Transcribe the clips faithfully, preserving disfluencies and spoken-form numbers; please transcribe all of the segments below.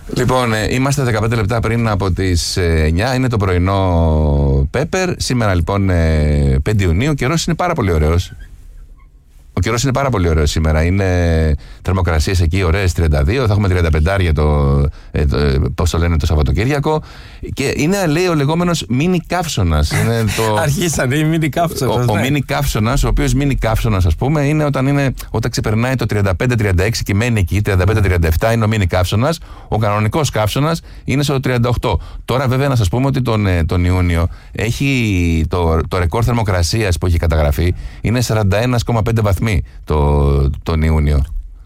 Λοιπόν, είμαστε δεκαπέντε λεπτά πριν από τις εννιά, είναι το πρωινό Πέπερ. Σήμερα λοιπόν πέντε Ιουνίου, ο καιρός είναι πάρα πολύ ωραίος. Ο καιρός είναι πάρα πολύ ωραίος σήμερα. Είναι θερμοκρασίες εκεί ωραίες τριάντα δύο, θα έχουμε τριάντα πέντε για το, ε, το, πώς το λένε, το Σαββατοκύριακο. Και είναι, λέει, ο λεγόμενος μίνι καύσωνας. Το... Αρχίσανε οι μίνι καύσωνας. Ο, ναι. ο μίνι καύσωνας, ο οποίος μίνι καύσωνας, ας πούμε, είναι όταν, είναι όταν ξεπερνάει το τριάντα πέντε τριάντα έξι και μένει εκεί, τριάντα πέντε τριάντα επτά είναι ο μίνι καύσωνας. Ο κανονικός καύσωνας είναι στο τριάντα οκτώ. Τώρα, βέβαια, να σας πούμε ότι τον, τον Ιούνιο έχει το, το ρεκόρ θερμοκρασίας που έχει καταγραφεί είναι σαράντα ένα κόμμα πέντε βαθμοί το, τον Ιούνιο.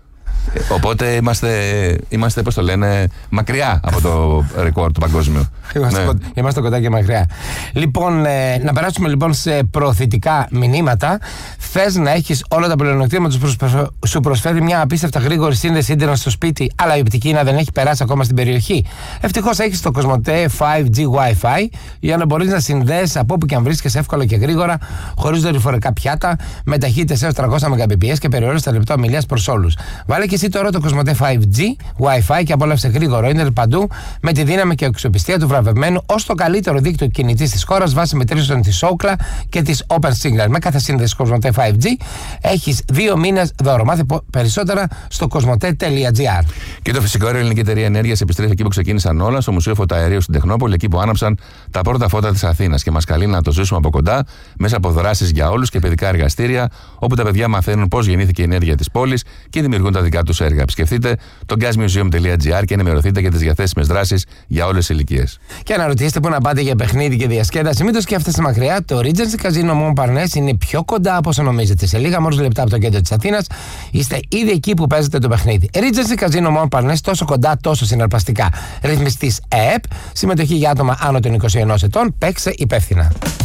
Οπότε είμαστε, είμαστε, πώς το λένε, μακριά από το ρεκόρ του παγκόσμιου. Είμαστε, ναι. κοντά, είμαστε κοντά και μακριά. Λοιπόν, ε, να περάσουμε λοιπόν σε προωθητικά μηνύματα. Θες να έχεις όλα τα πλεονεκτήματα που σου προσφέρει μια απίστευτα γρήγορη σύνδεση ίντερνετ στο σπίτι, αλλά η οπτική να δεν έχει περάσει ακόμα στην περιοχή? Ευτυχώς έχεις το Κοσμοτέ φάιβ τζι Wi-Fi για να μπορείς να συνδέσεις από όπου και αν βρίσκεσαι εύκολα και γρήγορα, χωρίς δορυφορικά πιάτα, με ταχύτητες έως τριακόσια μεγαμπιτ και περιορίζοντα τα λεπτά ομιλίας προς όλους. Βάλε και εσύ τώρα το Κοσμοτέ φάιβ τζι Wi-Fi και απόλαυσε γρήγορο ίντερνετ παντού με τη δύναμη και αξιοπιστία του βραβευμένου ως το καλύτερο δίκτυο κινητής της χώρας βάσει μετρήσεων της Ookla και της Open Signal. Με κάθε σύνδεση Κοσμοτέ φάιβ τζι έχεις δύο μήνες δώρο. Μάθε περισσότερα στο κοσμοτέ τελεία τζι άρ. Και το φυσικό αέριο Ελληνική Εταιρεία Ενέργειας επιστρέφει εκεί που ξεκίνησαν όλα, στο Μουσείο Φωταερίου στην Τεχνόπολη, εκεί που άναψαν τα πρώτα φώτα της Αθήνας. Και μας καλεί να το ζήσουμε από κοντά μέσα από δράσεις για όλους και παιδικά εργαστήρια, όπου τα παιδιά μαθαίνουν πώς γεννήθηκε η ενέργεια της πόλης και δημιουργούν τα δικά τους έργα. Επισκεφτείτε το gasmuseum τελεία τζι άρ και ενημερωθείτε για τις διαθέσιμες δράσεις για όλες τις ηλικίες. Και αναρωτιέστε πού να πάτε για παιχνίδι και διασκέδαση. Μην το σκέφτεστε μακριά. Το Regency Casino Montparnasse είναι πιο κοντά από όσο νομίζετε. Σε λίγα μόλις λεπτά από το κέντρο της Αθήνας είστε ήδη εκεί που παίζετε το παιχνίδι. Regency Casino Montparnasse, τόσο κοντά, τόσο συναρπαστικά. Ρυθμιστής ΕΕΠ. Συμμετοχή για άτομα άνω των είκοσι ενός ετών. Παίξε υπεύθυνα.